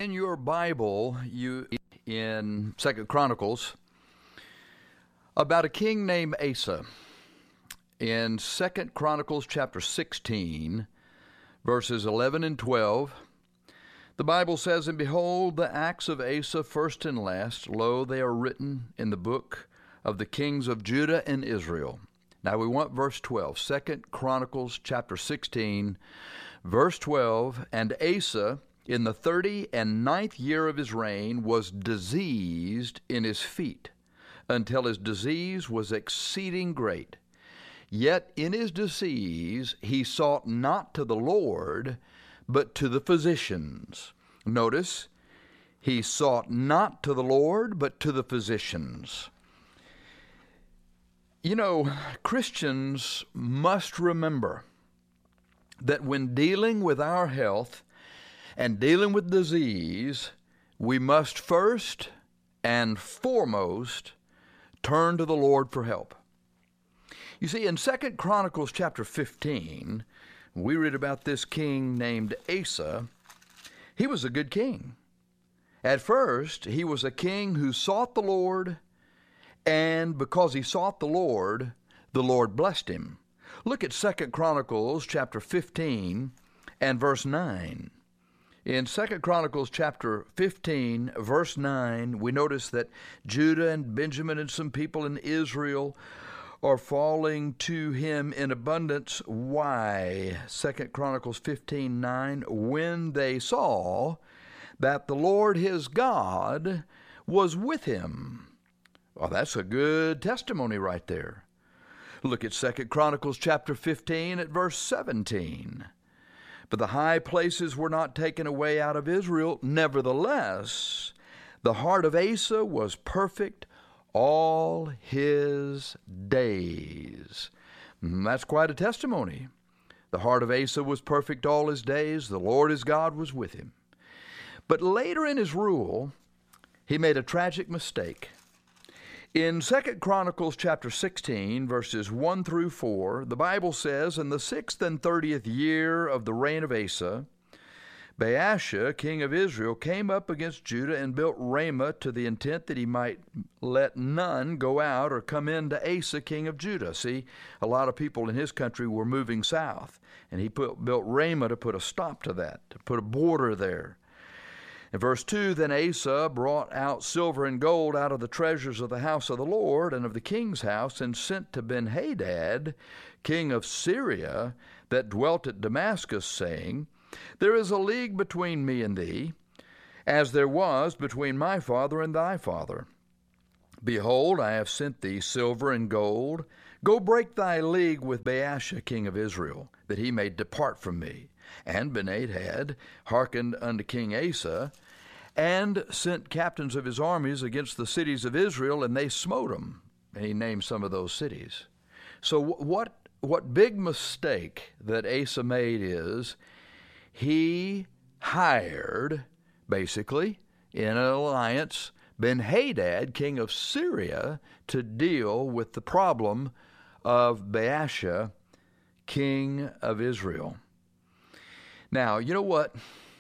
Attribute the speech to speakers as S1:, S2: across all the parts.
S1: In your Bible, in Second Chronicles, about a king named Asa. In Second Chronicles chapter 16, verses 11 and 12, the Bible says, "And behold, the acts of Asa, first and last, lo, they are written in the book of the kings of Judah and Israel." Now we want verse 12. Second Chronicles chapter 16, verse 12, "And Asa, in the 39th year of his reign, was diseased in his feet, until his disease was exceeding great. Yet in his disease he sought not to the Lord, but to the physicians." Notice, he sought not to the Lord, but to the physicians. You know, Christians must remember that when dealing with our health and dealing with disease, we must first and foremost turn to the Lord for help. You see, in 2 Chronicles chapter 15, we read about this king named Asa. He was a good king. At first, he was a king who sought the Lord, and because he sought the Lord blessed him. Look at 2 Chronicles chapter 15 and verse 9. In 2 Chronicles chapter 15, verse 9, we notice that Judah and Benjamin and some people in Israel are falling to him in abundance. Why? 2 Chronicles 15:9, "When they saw that the Lord his God was with him." Well, that's a good testimony right there. Look at 2 Chronicles chapter 15 at verse 17. "But the high places were not taken away out of Israel. Nevertheless, the heart of Asa was perfect all his days." That's quite a testimony. The heart of Asa was perfect all his days. The Lord his God was with him. But later in his rule, he made a tragic mistake. In 2 Chronicles chapter 16, verses 1 through 4, the Bible says, "In the 6th and 30th year of the reign of Asa, Baasha, king of Israel, came up against Judah and built Ramah to the intent that he might let none go out or come in to Asa, king of Judah." See, a lot of people in his country were moving south, and he built Ramah to put a stop to that, to put a border there. In verse 2, "Then Asa brought out silver and gold out of the treasures of the house of the Lord and of the king's house, and sent to Benhadad, king of Syria, that dwelt at Damascus, saying, There is a league between me and thee, as there was between my father and thy father. Behold, I have sent thee silver and gold. Go break thy league with Baasha, king of Israel, that he may depart from me. And Benhadad hearkened unto King Asa, and sent captains of his armies against the cities of Israel, and they smote them." And he named some of those cities. So what big mistake that Asa made is he hired, basically, in an alliance, Benhadad, king of Syria, to deal with the problem of Baasha, king of Israel. Now, you know what?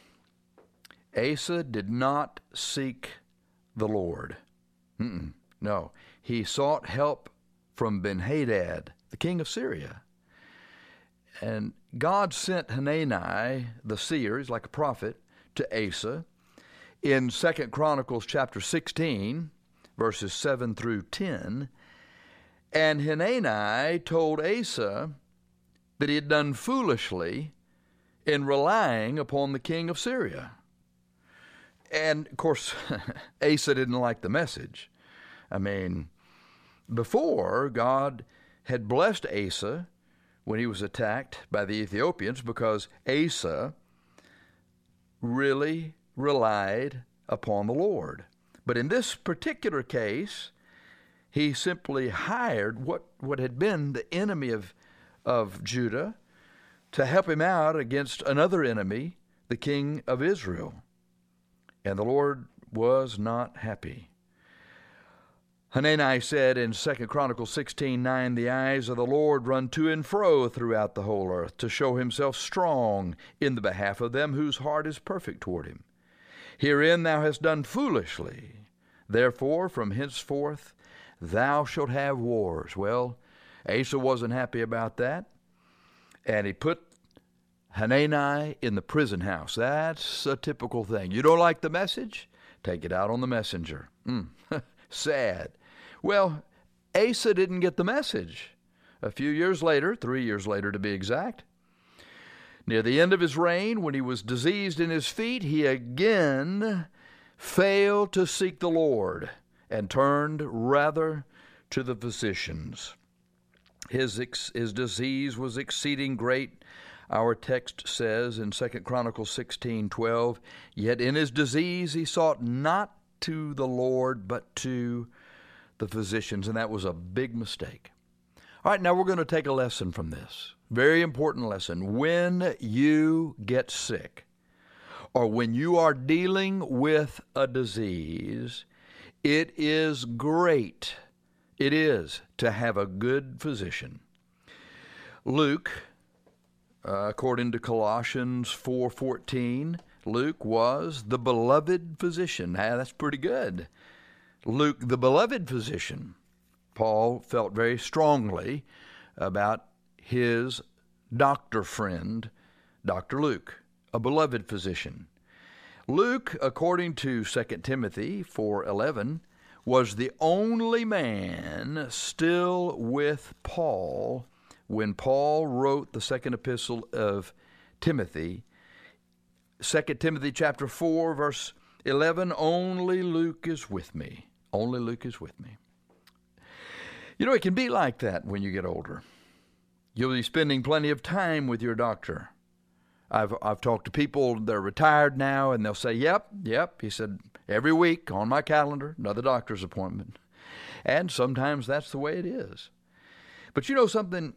S1: Asa did not seek the Lord. No, he sought help from Benhadad, the king of Syria. And God sent Hanani, the seer, he's like a prophet, to Asa in 2 Chronicles chapter 16, verses 7 through 10. And Hanani told Asa that he had done foolishly in relying upon the king of Syria. And, of course, Asa didn't like the message. I mean, before, God had blessed Asa when he was attacked by the Ethiopians because Asa really relied upon the Lord. But in this particular case, he simply hired what had been the enemy of Judah to help him out against another enemy, the king of Israel. And the Lord was not happy. Hanani said in 2 Chronicles 16:9, "The eyes of the Lord run to and fro throughout the whole earth, to show himself strong in the behalf of them whose heart is perfect toward him. Herein thou hast done foolishly. Therefore, from henceforth thou shalt have wars. Well, Asa wasn't happy about that, and he put Hanani in the prison house. That's a typical thing. You don't like the message? Take it out on the messenger. Sad. Well, Asa didn't get the message. A few years later, 3 years later to be exact, near the end of his reign, when he was diseased in his feet, he again failed to seek the Lord and turned rather to the physicians. His disease was exceeding great. Our text says in 2 Chronicles 16:12, yet in his disease he sought not to the Lord, but to the physicians, and that was a big mistake. All right, now we're going to take a lesson from this. Very important lesson. When you get sick, or when you are dealing with a disease, it is great. It is to have a good physician. Luke, according to Colossians 4:14, Luke was the beloved physician. Now, that's pretty good. Luke, the beloved physician. Paul felt very strongly about his doctor friend, Dr. Luke, a beloved physician. Luke, according to 2 Timothy 4:11, was the only man still with Paul when Paul wrote the second epistle of Timothy. 2 Timothy chapter 4, verse 11, only Luke is with me. Only Luke is with me. You know, it can be like that when you get older. You'll be spending plenty of time with your doctor. I've talked to people, they're retired now, and they'll say, yep. He said, every week on my calendar, another doctor's appointment. And sometimes that's the way it is. But you know something?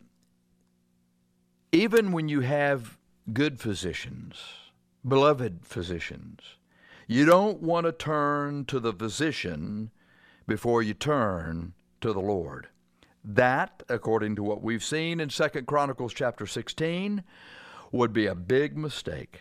S1: Even when you have good physicians, beloved physicians, you don't want to turn to the physician before you turn to the Lord. That, according to what we've seen in 2 Chronicles chapter 16, would be a big mistake.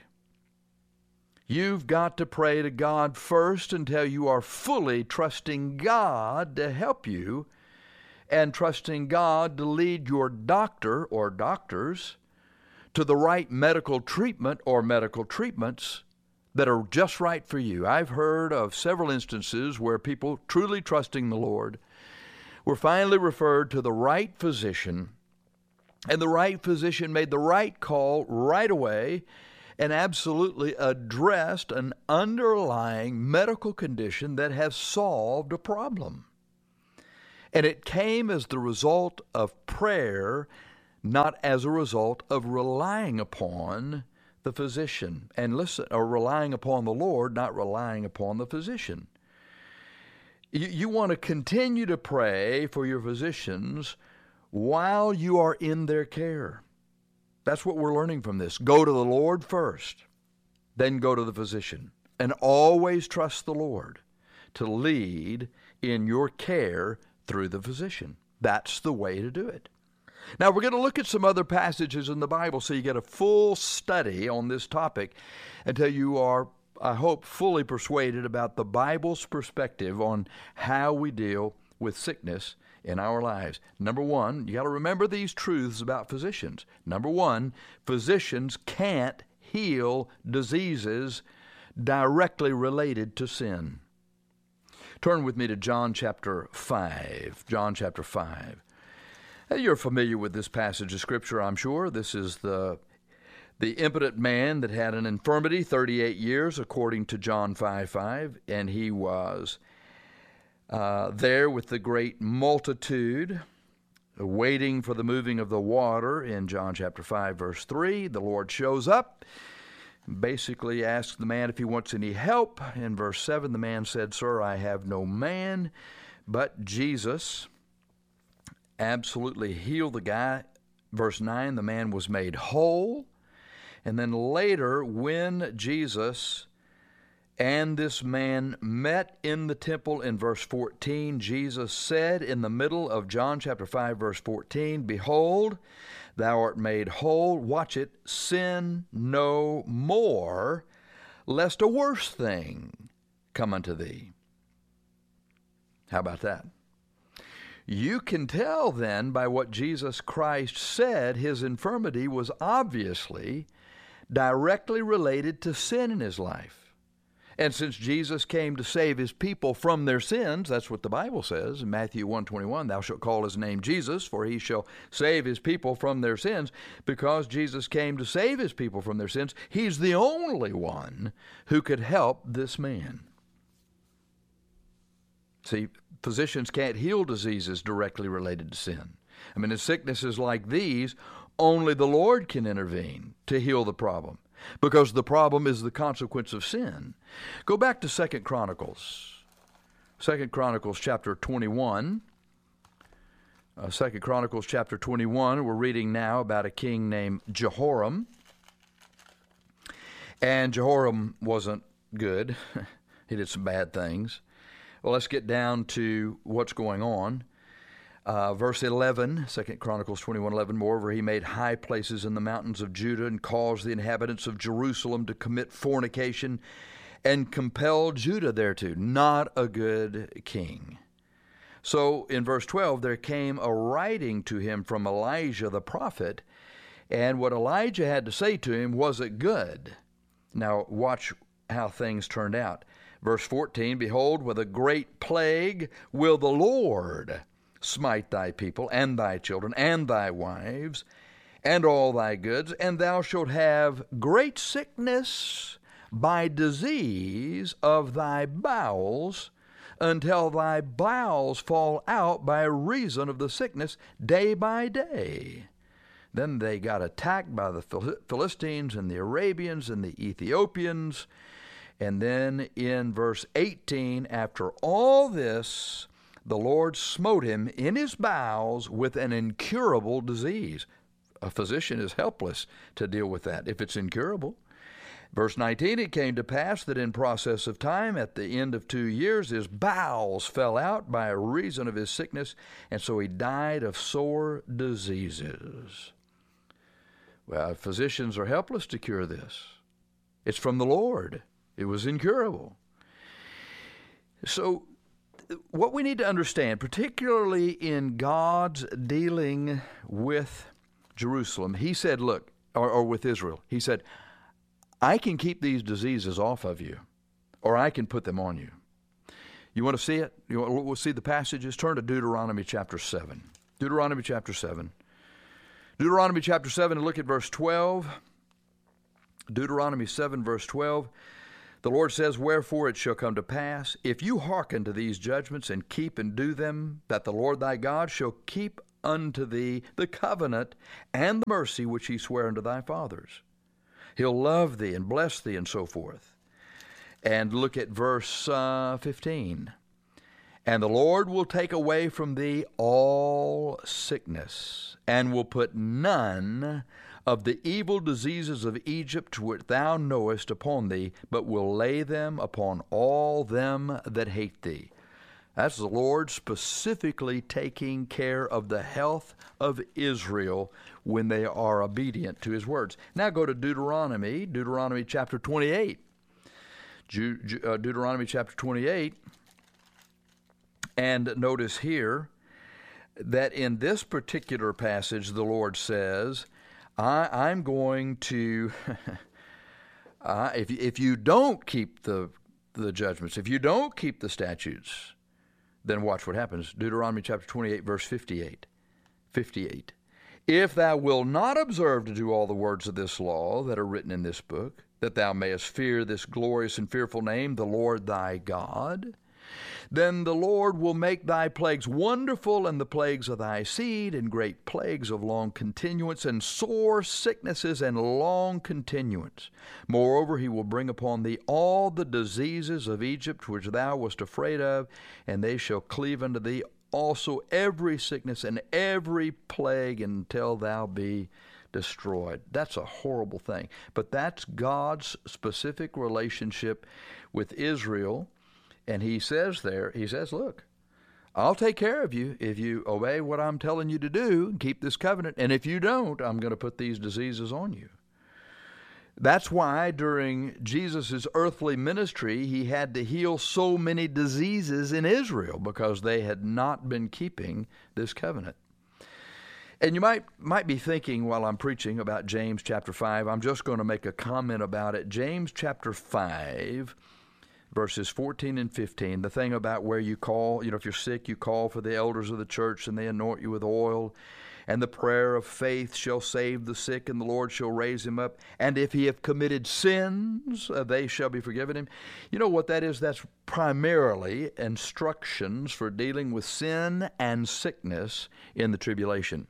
S1: You've got to pray to God first until you are fully trusting God to help you and trusting God to lead your doctor or doctors to the right medical treatment or medical treatments that are just right for you. I've heard of several instances where people truly trusting the Lord were finally referred to the right physician, and the right physician made the right call right away and absolutely addressed an underlying medical condition that has solved a problem. And it came as the result of prayer, not as a result of relying upon the physician. And listen, or relying upon the Lord, not relying upon the physician. You want to continue to pray for your physicians while you are in their care. That's what we're learning from this. Go to the Lord first, then go to the physician. And always trust the Lord to lead in your care through the physician. That's the way to do it. Now, we're going to look at some other passages in the Bible so you get a full study on this topic until you are, I hope, fully persuaded about the Bible's perspective on how we deal with sickness in our lives. Number one, you got to remember these truths about physicians. Number one, physicians can't heal diseases directly related to sin. Turn with me to John chapter 5. John chapter 5. You're familiar with this passage of Scripture, I'm sure. This is the impotent man that had an infirmity 38 years, according to John 5:5, and he was there with the great multitude, waiting for the moving of the water in John chapter 5, verse 3. The Lord shows up, basically asks the man if he wants any help. In verse 7, the man said, "Sir, I have no man." But Jesus absolutely healed the guy. Verse 9, the man was made whole. And then later, when Jesus and this man met in the temple in verse 14, Jesus said in the middle of John chapter 5, verse 14, "Behold, thou art made whole." Watch it. "Sin no more, lest a worse thing come unto thee. How about that? You can tell then by what Jesus Christ said, his infirmity was obviously directly related to sin in his life. And since Jesus came to save his people from their sins, that's what the Bible says in Matthew 1:21, thou shalt call his name Jesus, for he shall save his people from their sins. Because Jesus came to save his people from their sins, he's the only one who could help this man. See, physicians can't heal diseases directly related to sin. I mean, in sicknesses like these, only the Lord can intervene to heal the problem, because the problem is the consequence of sin. Go back to 2 Chronicles. 2 Chronicles chapter 21. 2 Chronicles chapter 21, we're reading now about a king named Jehoram. And Jehoram wasn't good. He did some bad things. Well, let's get down to what's going on. Verse 11, 2 Chronicles 21:11, moreover, he made high places in the mountains of Judah and caused the inhabitants of Jerusalem to commit fornication and compelled Judah thereto. Not a good king. So in verse 12, there came a writing to him from Elijah the prophet, and what Elijah had to say to him wasn't good. Now watch how things turned out. Verse 14, behold, with a great plague will the Lord smite thy people, and thy children, and thy wives, and all thy goods, and thou shalt have great sickness by disease of thy bowels, until thy bowels fall out by reason of the sickness day by day. Then they got attacked by the Philistines and the Arabians and the Ethiopians. And then in verse 18, after all this, the Lord smote him in his bowels with an incurable disease. A physician is helpless to deal with that if it's incurable. Verse 19, it came to pass that in process of time, at the end of 2 years, his bowels fell out by reason of his sickness, and so he died of sore diseases. Well, physicians are helpless to cure this. It's from the Lord. It was incurable. So what we need to understand, particularly in God's dealing with Jerusalem, he said, look, or with Israel, he said, I can keep these diseases off of you, or I can put them on you. You want to see it? We'll see the passages. Turn to Deuteronomy chapter 7. Deuteronomy chapter 7. Deuteronomy chapter 7, and look at verse 12. Deuteronomy 7, verse 12. The Lord says, wherefore it shall come to pass, if you hearken to these judgments and keep and do them, that the Lord thy God shall keep unto thee the covenant and the mercy which he sware unto thy fathers. He'll love thee and bless thee and so forth. And look at verse 15. And the Lord will take away from thee all sickness, and will put none of the evil diseases of Egypt which thou knowest upon thee, but will lay them upon all them that hate thee. That's the Lord specifically taking care of the health of Israel when they are obedient to his words. Now go to Deuteronomy chapter 28. Deuteronomy chapter 28, and notice here that in this particular passage the Lord says, I'm going to, if you don't keep the judgments, if you don't keep the statutes, then watch what happens. Deuteronomy chapter 28, verse 58. If thou wilt not observe to do all the words of this law that are written in this book, that thou mayest fear this glorious and fearful name, the Lord thy God, then the Lord will make thy plagues wonderful, and the plagues of thy seed, and great plagues of long continuance, and sore sicknesses and long continuance. Moreover, he will bring upon thee all the diseases of Egypt which thou wast afraid of, and they shall cleave unto thee also every sickness and every plague until thou be destroyed. That's a horrible thing. But that's God's specific relationship with Israel. And he says there, look, I'll take care of you if you obey what I'm telling you to do and keep this covenant. And if you don't, I'm going to put these diseases on you. That's why during Jesus' earthly ministry, he had to heal so many diseases in Israel, because they had not been keeping this covenant. And you might be thinking while I'm preaching about James chapter 5, I'm just going to make a comment about it. James chapter 5, verses 14 and 15, the thing about where you call, if you're sick, you call for the elders of the church and they anoint you with oil. And the prayer of faith shall save the sick, and the Lord shall raise him up. And if he have committed sins, they shall be forgiven him. You know what that is? That's primarily instructions for dealing with sin and sickness in the tribulation.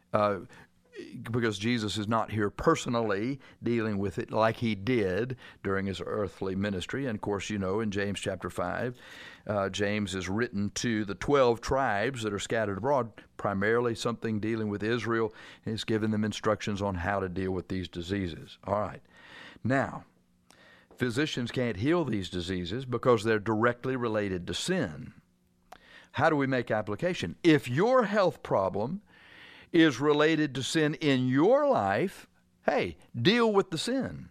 S1: Because Jesus is not here personally dealing with it like he did during his earthly ministry. And of course, in James chapter 5, James is written to the 12 tribes that are scattered abroad, primarily something dealing with Israel. And he's given them instructions on how to deal with these diseases. All right. Now, physicians can't heal these diseases because they're directly related to sin. How do we make application? If your health problem is related to sin in your life, hey, deal with the sin.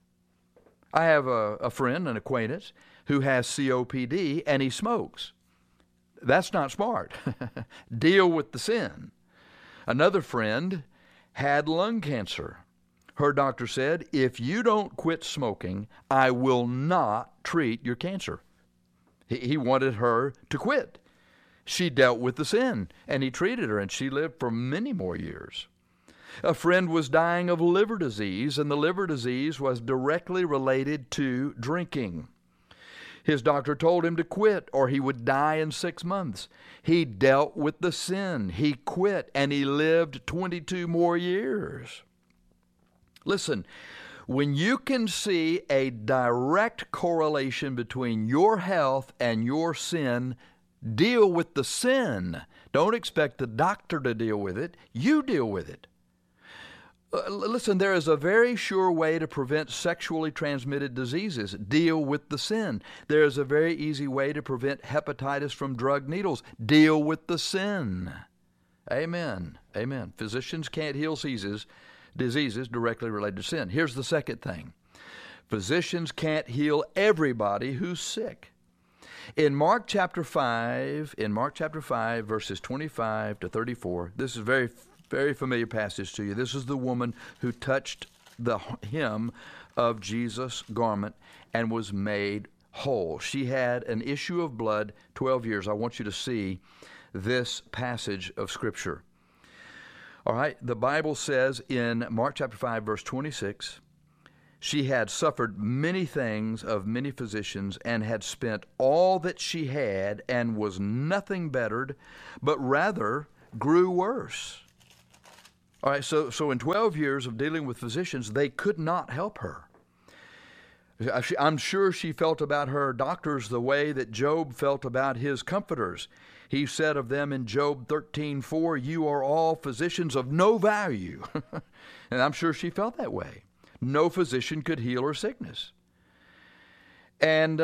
S1: I have a friend, an acquaintance, who has COPD and he smokes. That's not smart. Deal with the sin. Another friend had lung cancer. Her doctor said, if you don't quit smoking, I will not treat your cancer. He wanted her to quit. She dealt with the sin, and he treated her, and she lived for many more years. A friend was dying of liver disease, and the liver disease was directly related to drinking. His doctor told him to quit, or he would die in 6 months. He dealt with the sin. He quit, and he lived 22 more years. Listen, when you can see a direct correlation between your health and your sin, deal with the sin. Don't expect the doctor to deal with it. You deal with it. Listen, there is a very sure way to prevent sexually transmitted diseases. Deal with the sin. There is a very easy way to prevent hepatitis from drug needles. Deal with the sin. Amen. Amen. Physicians can't heal diseases directly related to sin. Here's the second thing. Physicians can't heal everybody who's sick. In Mark chapter 5, verses 25 to 34, this is a very, very familiar passage to you. This is the woman who touched the hem of Jesus' garment and was made whole. She had an issue of blood 12 years. I want you to see this passage of Scripture. All right, the Bible says in Mark chapter 5, verse 26, she had suffered many things of many physicians and had spent all that she had and was nothing bettered, but rather grew worse. All right, so in 12 years of dealing with physicians, they could not help her. I'm sure she felt about her doctors the way that Job felt about his comforters. He said of them in Job 13:4, you are all physicians of no value. And I'm sure she felt that way. No physician could heal her sickness. And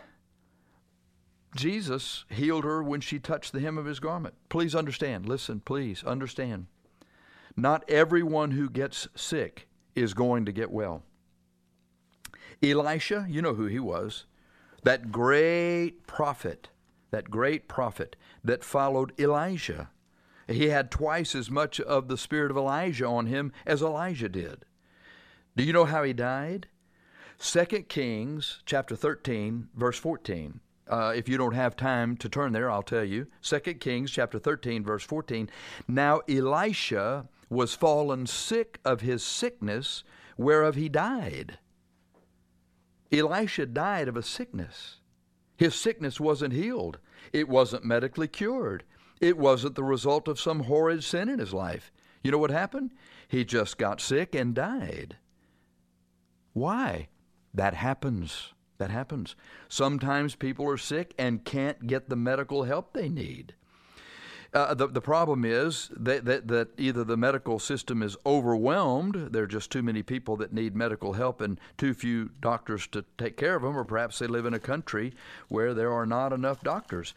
S1: Jesus healed her when she touched the hem of his garment. Please understand. Listen, please understand. Not everyone who gets sick is going to get well. Elisha, you know who he was, that great prophet that followed Elijah. He had twice as much of the spirit of Elijah on him as Elijah did. Do you know how he died? 2 Kings chapter 13, verse 14. If you don't have time to turn there, I'll tell you. 2 Kings chapter 13, verse 14. Now Elisha was fallen sick of his sickness, whereof he died. Elisha died of a sickness. His sickness wasn't healed. It wasn't medically cured. It wasn't the result of some horrid sin in his life. You know what happened? He just got sick and died. Why? That happens. That happens. Sometimes people are sick and can't get the medical help they need. The problem is that either the medical system is overwhelmed, there are just too many people that need medical help and too few doctors to take care of them, or perhaps they live in a country where there are not enough doctors.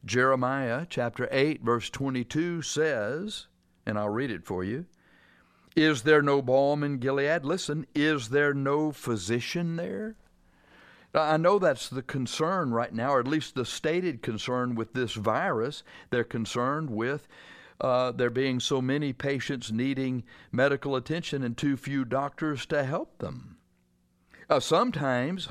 S1: Jeremiah chapter 8, verse 22 says, and I'll read it for you, Is there no balm in Gilead? Listen, is there no physician there? I know that's the concern right now, or at least the stated concern with this virus. They're concerned with there being so many patients needing medical attention and too few doctors to help them. Sometimes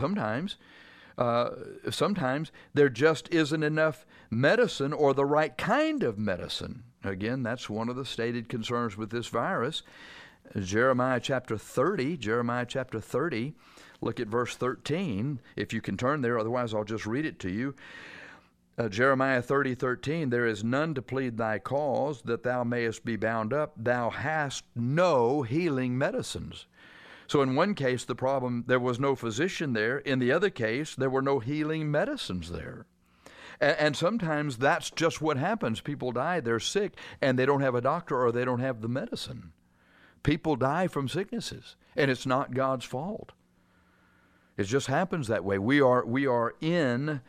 S1: there just isn't enough medicine or the right kind of medicine. Again, that's one of the stated concerns with this virus. Jeremiah chapter 30, look at verse 13, if you can turn there, otherwise I'll just read it to you. Jeremiah 30:13, there is none to plead thy cause, that thou mayest be bound up. Thou hast no healing medicines. So in one case, the problem, there was no physician there. In the other case, there were no healing medicines there. And sometimes that's just what happens. People die, they're sick, and they don't have a doctor or they don't have the medicine. People die from sicknesses, and it's not God's fault. It just happens that way. We are in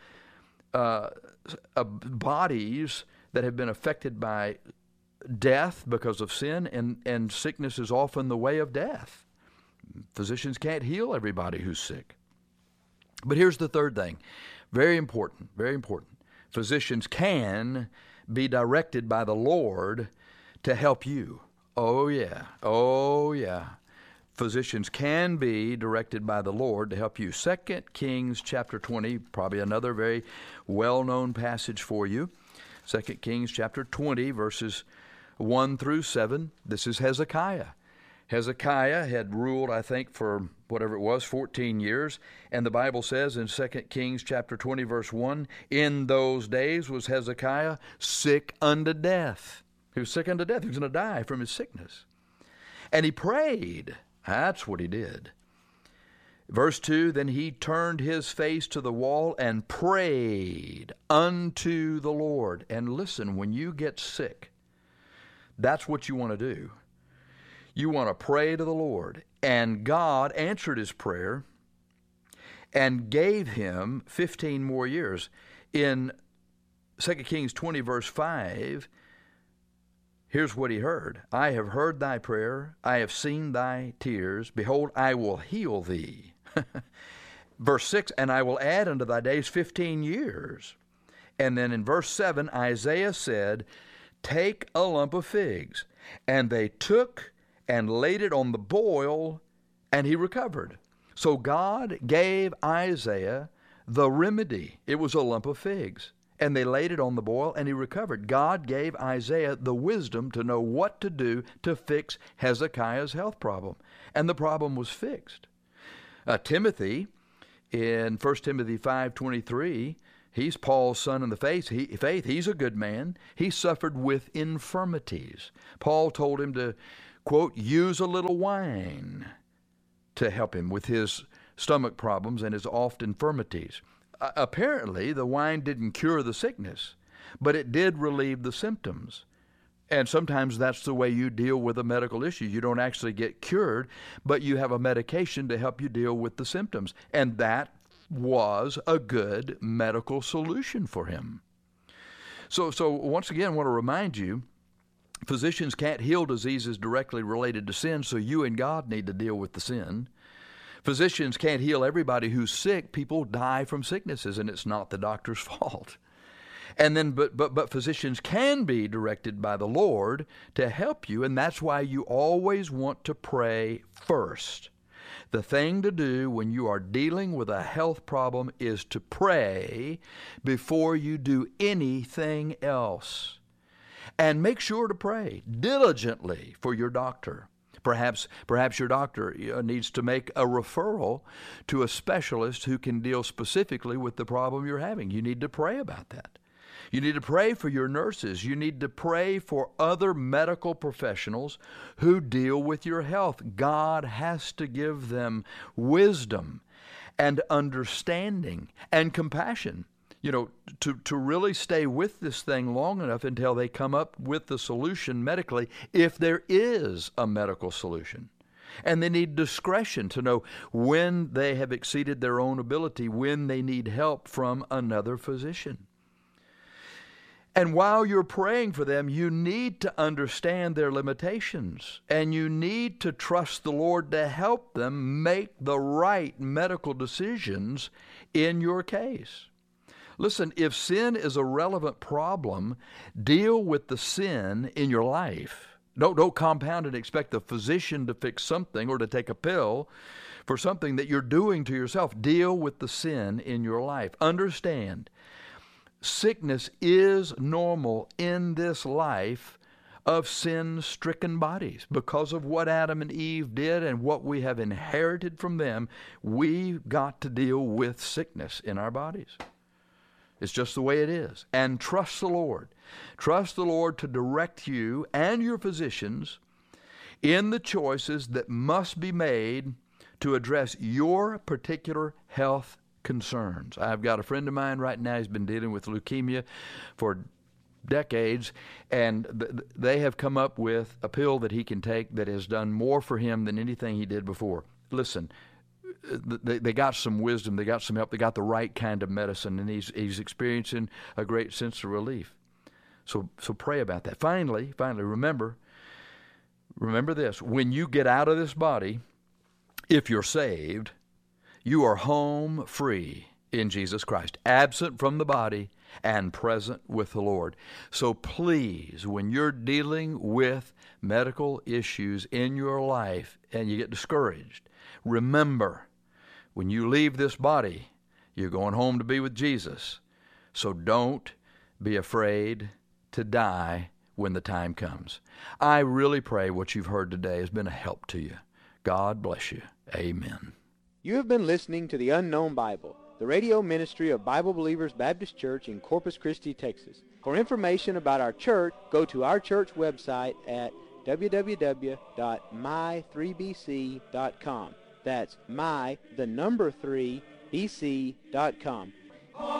S1: bodies that have been affected by death because of sin, and sickness is often the way of death. Physicians can't heal everybody who's sick. But here's the third thing. Very important, very important. Physicians can be directed by the Lord to help you. Oh, yeah. Oh, yeah. Physicians can be directed by the Lord to help you. 2 Kings chapter 20, probably another very well-known passage for you. 2 Kings chapter 20, verses 1 through 7. This is Hezekiah. Hezekiah had ruled, I think, for whatever it was, 14 years. And the Bible says in 2 Kings chapter 20, verse 1, in those days was Hezekiah sick unto death. He was sick unto death. He was going to die from his sickness. And he prayed. That's what he did. Verse 2, then he turned his face to the wall and prayed unto the Lord. And listen, when you get sick, that's what you want to do. You want to pray to the Lord. And God answered his prayer and gave him 15 more years. In 2 Kings 20, verse 5, here's what he heard. I have heard thy prayer. I have seen thy tears. Behold, I will heal thee. Verse 6, and I will add unto thy days 15 years. And then in verse 7, Isaiah said, take a lump of figs. And they took and laid it on the boil, and he recovered. So God gave Isaiah the remedy. It was a lump of figs. And they laid it on the boil, and he recovered. God gave Isaiah the wisdom to know what to do to fix Hezekiah's health problem. And the problem was fixed. Timothy, in 1 Timothy 5:23, he's Paul's son in the faith. He's a good man. He suffered with infirmities. Paul told him to, quote, use a little wine to help him with his stomach problems and his oft infirmities. Apparently, the wine didn't cure the sickness, but it did relieve the symptoms. And sometimes that's the way you deal with a medical issue. You don't actually get cured, but you have a medication to help you deal with the symptoms. And that was a good medical solution for him. So once again, I want to remind you, physicians can't heal diseases directly related to sin, so you and God need to deal with the sin. Physicians can't heal everybody who's sick. People die from sicknesses, and it's not the doctor's fault. And then, but physicians can be directed by the Lord to help you, and that's why you always want to pray first. The thing to do when you are dealing with a health problem is to pray before you do anything else. And make sure to pray diligently for your doctor. Perhaps your doctor needs to make a referral to a specialist who can deal specifically with the problem you're having. You need to pray about that. You need to pray for your nurses. You need to pray for other medical professionals who deal with your health. God has to give them wisdom and understanding and compassion, to really stay with this thing long enough until they come up with the solution medically, if there is a medical solution. And they need discretion to know when they have exceeded their own ability, when they need help from another physician. And while you're praying for them, you need to understand their limitations, and you need to trust the Lord to help them make the right medical decisions in your case. Listen, if sin is a relevant problem, deal with the sin in your life. Don't compound and expect the physician to fix something or to take a pill for something that you're doing to yourself. Deal with the sin in your life. Understand, sickness is normal in this life of sin-stricken bodies. Because of what Adam and Eve did and what we have inherited from them, we've got to deal with sickness in our bodies. It's just the way it is. And trust the Lord. Trust the Lord to direct you and your physicians in the choices that must be made to address your particular health concerns. I've got a friend of mine right now. He's been dealing with leukemia for decades, and they have come up with a pill that he can take that has done more for him than anything he did before. Listen, they got some wisdom, they got some help, they got the right kind of medicine, and he's experiencing a great sense of relief. So pray about that. Finally, remember this. When you get out of this body, if you're saved, you are home free in Jesus Christ, absent from the body and present with the Lord. So please, when you're dealing with medical issues in your life and you get discouraged, remember, when you leave this body, you're going home to be with Jesus. So don't be afraid to die when the time comes. I really pray what you've heard today has been a help to you. God bless you. Amen.
S2: You have been listening to The Unknown Bible, the radio ministry of Bible Believers Baptist Church in Corpus Christi, Texas. For information about our church, go to our church website at www.my3bc.com. That's my, the number 3, bc.com.